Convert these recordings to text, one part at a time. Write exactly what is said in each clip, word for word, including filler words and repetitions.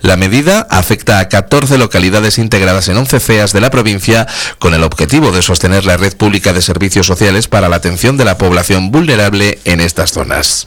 La medida afecta a catorce localidades integradas en once C E As de la provincia, con el objetivo de sostener la red pública de servicios sociales para la atención de la población vulnerable en estas zonas.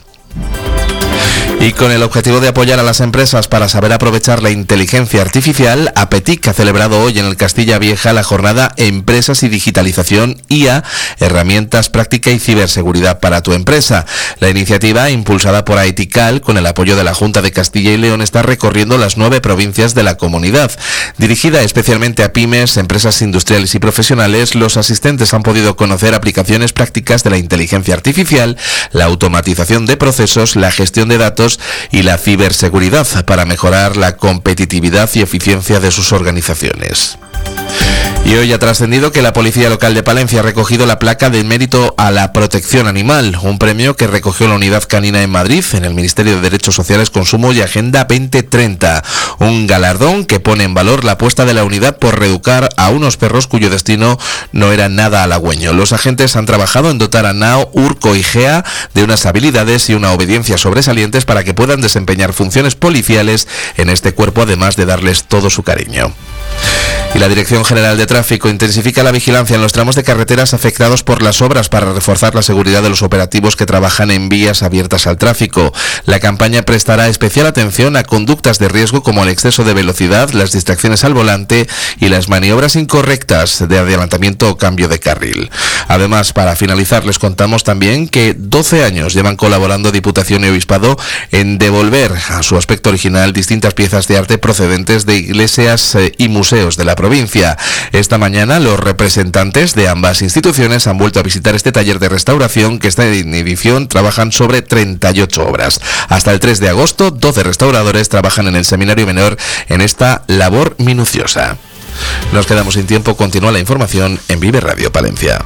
Y con el objetivo de apoyar a las empresas para saber aprovechar la inteligencia artificial, APETIC ha celebrado hoy en el Castilla Vieja la jornada Empresas y Digitalización I A, Herramientas, Práctica y Ciberseguridad para tu empresa. La iniciativa, impulsada por AETICAL, con el apoyo de la Junta de Castilla y León, está recorriendo las nueve provincias de la comunidad. Dirigida especialmente a pymes, empresas industriales y profesionales, los asistentes han podido conocer aplicaciones prácticas de la inteligencia artificial, la automatización de procesos, la gestión de datos y la ciberseguridad para mejorar la competitividad y eficiencia de sus organizaciones. Y hoy ha trascendido que la Policía Local de Palencia ha recogido la placa de mérito a la protección animal, un premio que recogió la Unidad Canina en Madrid, en el Ministerio de Derechos Sociales, Consumo y Agenda veinte treinta. Un galardón que pone en valor la apuesta de la unidad por reeducar a unos perros cuyo destino no era nada halagüeño. Los agentes han trabajado en dotar a Nao, Urco y Gea de unas habilidades y una obediencia sobresalientes para que puedan desempeñar funciones policiales en este cuerpo, además de darles todo su cariño. Y la Dirección General de Tráfico intensifica la vigilancia en los tramos de carreteras afectados por las obras para reforzar la seguridad de los operativos que trabajan en vías abiertas al tráfico. La campaña prestará especial atención a conductas de riesgo como el exceso de velocidad, las distracciones al volante y las maniobras incorrectas de adelantamiento o cambio de carril. Además, para finalizar, les contamos también que doce años llevan colaborando Diputación y Obispado en devolver a su aspecto original distintas piezas de arte procedentes de iglesias y museos de la provincia. Esta mañana los representantes de ambas instituciones han vuelto a visitar este taller de restauración que está en edición. Trabajan sobre treinta y ocho obras. Hasta el tres de agosto, doce restauradores trabajan en el Seminario Menor en esta labor minuciosa. Nos quedamos sin tiempo. Continúa la información en Vive Radio Palencia.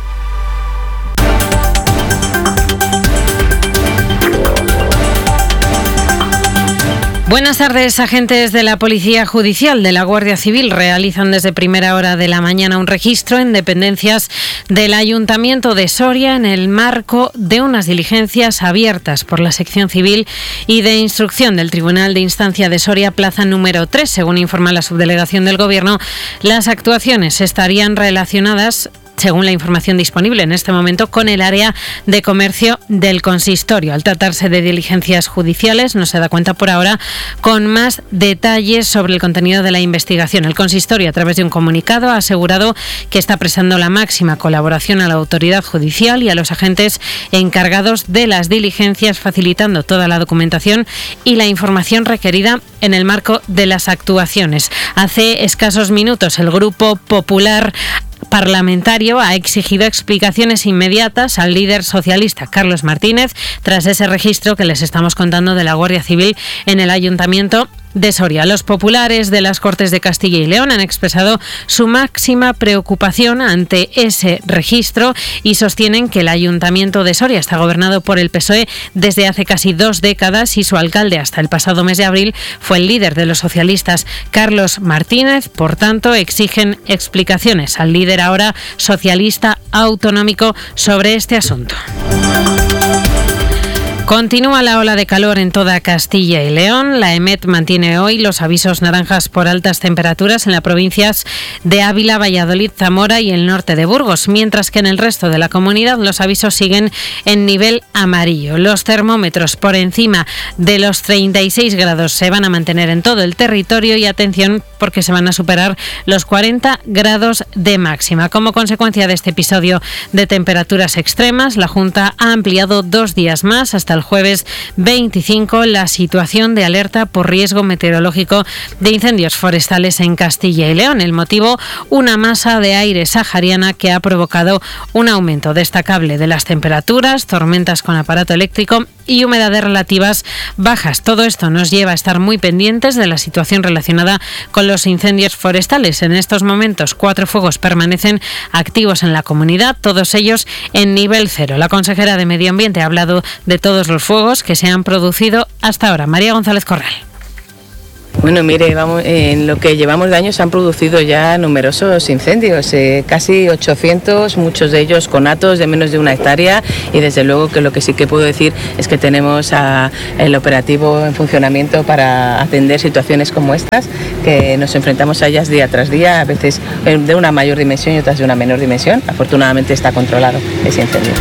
Buenas tardes. Agentes de la Policía Judicial de la Guardia Civil realizan desde primera hora de la mañana un registro en dependencias del Ayuntamiento de Soria en el marco de unas diligencias abiertas por la Sección Civil y de Instrucción del Tribunal de Instancia de Soria, plaza número tres. Según informa la subdelegación del Gobierno, las actuaciones estarían relacionadas, según la información disponible en este momento, con el área de comercio del consistorio. Al tratarse de diligencias judiciales, no se da cuenta por ahora con más detalles sobre el contenido de la investigación. El consistorio, a través de un comunicado, ha asegurado que está prestando la máxima colaboración a la autoridad judicial y a los agentes encargados de las diligencias, facilitando toda la documentación y la información requerida en el marco de las actuaciones. Hace escasos minutos, el Grupo Popular Parlamentario ha exigido explicaciones inmediatas al líder socialista Carlos Martínez tras ese registro que les estamos contando de la Guardia Civil en el Ayuntamiento de Soria. Los populares de las Cortes de Castilla y León han expresado su máxima preocupación ante ese registro y sostienen que el Ayuntamiento de Soria está gobernado por el P S O E desde hace casi dos décadas y su alcalde hasta el pasado mes de abril fue el líder de los socialistas, Carlos Martínez. Por tanto, exigen explicaciones al líder ahora socialista autonómico sobre este asunto. Continúa la ola de calor en toda Castilla y León. La EMET mantiene hoy los avisos naranjas por altas temperaturas en las provincias de Ávila, Valladolid, Zamora y el norte de Burgos, mientras que en el resto de la comunidad los avisos siguen en nivel amarillo. Los termómetros por encima de los treinta y seis grados se van a mantener en todo el territorio y atención porque se van a superar los cuarenta grados de máxima. Como consecuencia de este episodio de temperaturas extremas, la Junta ha ampliado dos días más hasta el jueves veinticinco la situación de alerta por riesgo meteorológico de incendios forestales en Castilla y León. El motivo, una masa de aire sahariana que ha provocado un aumento destacable de las temperaturas, tormentas con aparato eléctrico y humedades relativas bajas. Todo esto nos lleva a estar muy pendientes de la situación relacionada con los incendios forestales. En estos momentos, cuatro fuegos permanecen activos en la comunidad, todos ellos en nivel cero. La consejera de Medio Ambiente ha hablado de todos los fuegos que se han producido hasta ahora. María González Corral. Bueno, mire, vamos, en lo que llevamos de año se han producido ya numerosos incendios, eh, casi ochocientos, muchos de ellos conatos de menos de una hectárea, y desde luego que lo que sí que puedo decir es que tenemos a, el operativo en funcionamiento para atender situaciones como estas, que nos enfrentamos a ellas día tras día, a veces de una mayor dimensión y otras de una menor dimensión. Afortunadamente está controlado ese incendio.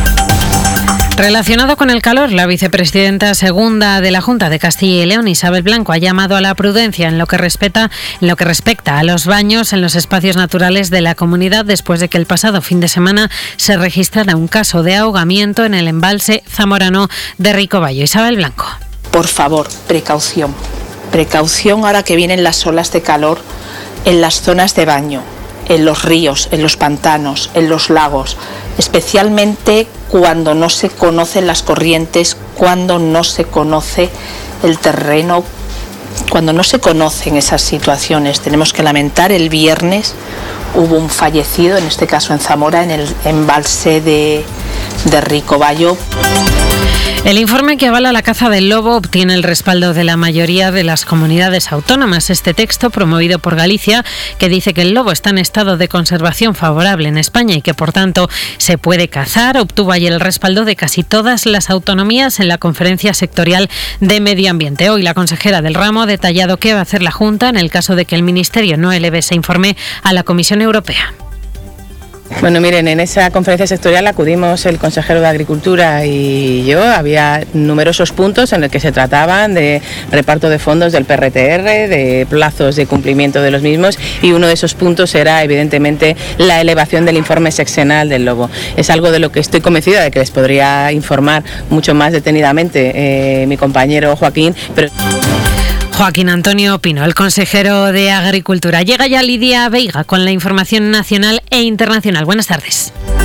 Relacionado con el calor, la vicepresidenta segunda de la Junta de Castilla y León, Isabel Blanco, ha llamado a la prudencia en lo que respecta, en lo que respecta a los baños en los espacios naturales de la comunidad, después de que el pasado fin de semana se registrara un caso de ahogamiento en el embalse zamorano de Ricobayo. Isabel Blanco. Por favor, precaución. Precaución ahora que vienen las olas de calor en las zonas de baño, en los ríos, en los pantanos, en los lagos, especialmente cuando no se conocen las corrientes, cuando no se conoce el terreno, cuando no se conocen esas situaciones. Tenemos que lamentar, el viernes hubo un fallecido, en este caso en Zamora, en el embalse de, de Ricobayo. El informe que avala la caza del lobo obtiene el respaldo de la mayoría de las comunidades autónomas. Este texto, promovido por Galicia, que dice que el lobo está en estado de conservación favorable en España y que, por tanto, se puede cazar, obtuvo ayer el respaldo de casi todas las autonomías en la Conferencia Sectorial de Medio Ambiente. Hoy la consejera del ramo ha detallado qué va a hacer la Junta en el caso de que el Ministerio no eleve ese informe a la Comisión Europea. Bueno, miren, en esa conferencia sectorial acudimos el consejero de Agricultura y yo. Había numerosos puntos en los que se trataban de reparto de fondos del P R T R, de plazos de cumplimiento de los mismos, y uno de esos puntos era evidentemente la elevación del informe sexenal del lobo. Es algo de lo que estoy convencida de que les podría informar mucho más detenidamente eh, mi compañero Joaquín, pero... Joaquín Antonio Pino, el consejero de Agricultura. Llega ya Lidia Veiga con la información nacional e internacional. Buenas tardes.